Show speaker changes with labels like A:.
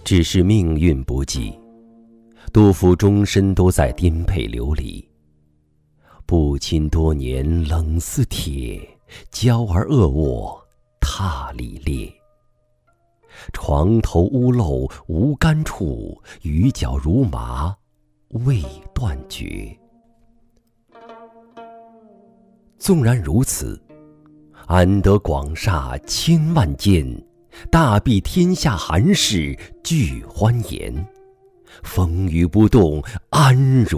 A: 只是命运不济，杜甫终身都在颠沛流离。不亲多年冷似铁，娇儿恶卧榻里裂。床头屋漏无干处，雨脚如麻未断绝。纵然如此，安得广厦千万间，大庇天下寒士俱欢颜。风雨不动安如